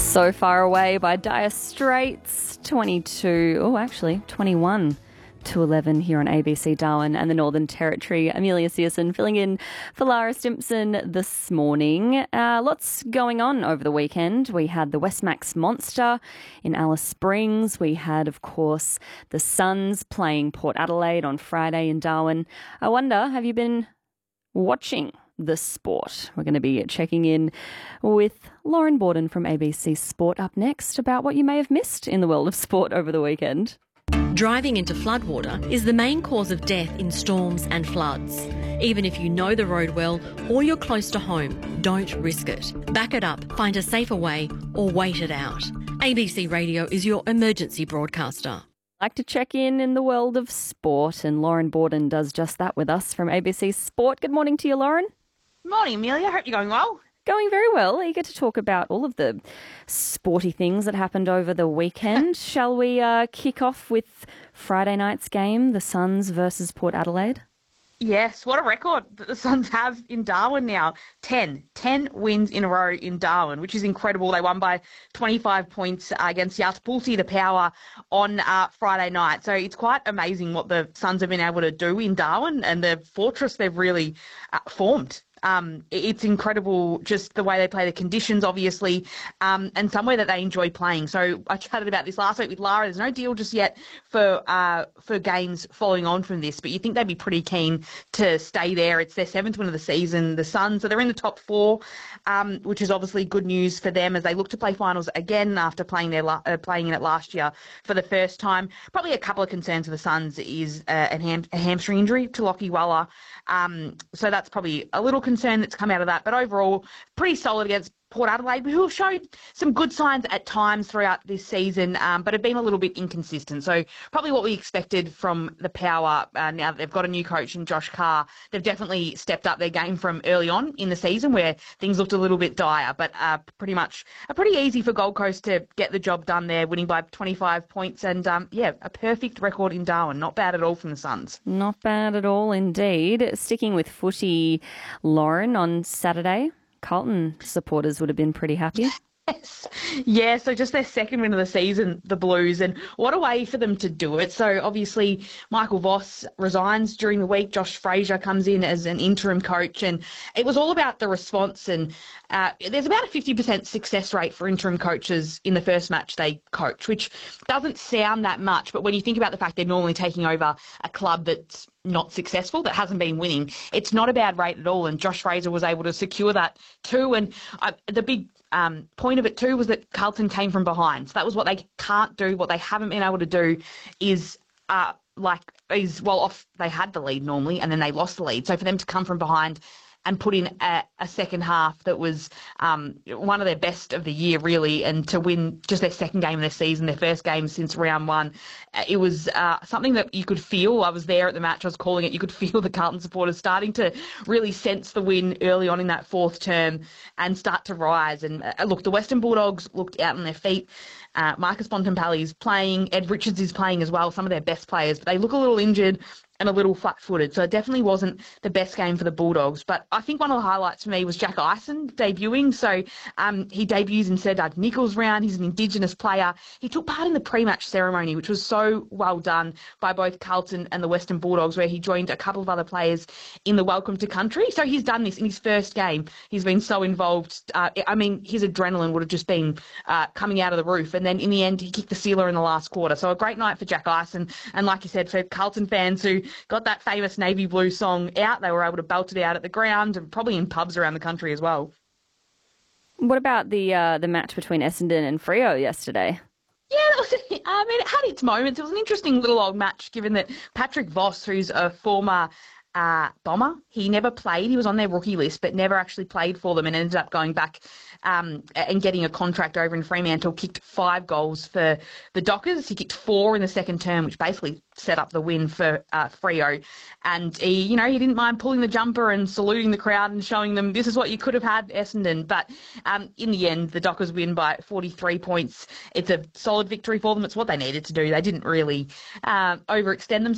So Far Away by Dire Straits, 21 to 11 here on ABC Darwin and the Northern Territory. Amelia Searson filling in for Lara Stimpson this morning. Lots going on over the weekend. We had the Westmax Monster in Alice Springs. We had, of course, the Suns playing Port Adelaide on Friday in Darwin. I wonder, have you been watching the sport? We're going to be checking in with Lauren Borden from ABC Sport up next about what you may have missed in the world of sport over the weekend. Driving into floodwater is the main cause of death in storms and floods. Even if you know the road well or you're close to home, don't risk it. Back it up, find a safer way or wait it out. ABC Radio is your emergency broadcaster. Like to check in the world of sport, and Lauren Borden does just that with us from ABC Sport. Good morning to you, Lauren. Morning, Amelia. Hope you're going well. Going very well. Eager to talk about all of the sporty things that happened over the weekend. Shall we kick off with Friday night's game, the Suns versus Port Adelaide? Yes, what a record that the Suns have in Darwin now. 10 wins in a row in Darwin, which is incredible. They won by 25 points against Yatapulsi, the Power, on Friday night. So it's quite amazing what the Suns have been able to do in Darwin and the fortress they've really formed. It's incredible just the way they play, the conditions, obviously, and somewhere that they enjoy playing. So I chatted about this last week with Lara. There's no deal just yet for games following on from this, but you think they'd be pretty keen to stay there. It's their 7th win of the season, the Suns. So they're in the top 4, which is obviously good news for them as they look to play finals again after playing in it last year for the first time. Probably a couple of concerns for the Suns is a hamstring injury to Lockie Waller. So that's probably a little concern that's come out of that. But overall, pretty solid against Port Adelaide, who have showed some good signs at times throughout this season, but have been a little bit inconsistent. So probably what we expected from the Power now that they've got a new coach in Josh Carr. They've definitely stepped up their game from early on in the season where things looked a little bit dire, but pretty easy for Gold Coast to get the job done there, winning by 25 points and, a perfect record in Darwin. Not bad at all from the Suns. Not bad at all indeed. Sticking with footy, Lauren, on Saturday, Carlton supporters would have been pretty happy. Yes. Yeah, so just their 2nd win of the season, the Blues, and what a way for them to do it. So obviously Michael Voss resigns during the week. Josh Fraser comes in as an interim coach, and it was all about the response. And there's about a 50% success rate for interim coaches in the first match they coach, which doesn't sound that much. But when you think about the fact they're normally taking over a club that's not successful, that hasn't been winning, it's not a bad rate at all. And Josh Fraser was able to secure that too. And the big point of it too was that Carlton came from behind. So that was what they can't do. What they haven't been able to do is they had the lead normally and then they lost the lead. So for them to come from behind and put in a second half that was one of their best of the year, really, and to win just their 2nd game of the season, their 1st game since round 1. It was something that you could feel. I was there at the match, I was calling it. You could feel the Carlton supporters starting to really sense the win early on in that 4th term and start to rise. And look, the Western Bulldogs looked out on their feet. Marcus Bontempelli is playing. Ed Richards is playing as well, some of their best players, but they look a little injured and a little flat-footed. So it definitely wasn't the best game for the Bulldogs. But I think one of the highlights for me was Jack Ison debuting. So he debuts in Sir Doug Nicholls' round. He's an Indigenous player. He took part in the pre-match ceremony, which was so well done by both Carlton and the Western Bulldogs, where he joined a couple of other players in the Welcome to Country. So he's done this in his first game. He's been so involved. His adrenaline would have just been coming out of the roof. And then in the end, he kicked the sealer in the last quarter. So a great night for Jack Ison. And like you said, for Carlton fans who got that famous Navy Blue song out, they were able to belt it out at the ground and probably in pubs around the country as well. What about the match between Essendon and Freo yesterday? Yeah, it had its moments. It was an interesting little old match, given that Patrick Voss, who's a former Bomber, he never played. He was on their rookie list, but never actually played for them and ended up going back and getting a contract over in Fremantle, kicked 5 goals for the Dockers. He kicked 4 in the 2nd term, which basically set up the win for Freo. And he didn't mind pulling the jumper and saluting the crowd and showing them this is what you could have had, Essendon. But in the end, the Dockers win by 43 points. It's a solid victory for them. It's what they needed to do. They didn't really overextend themselves.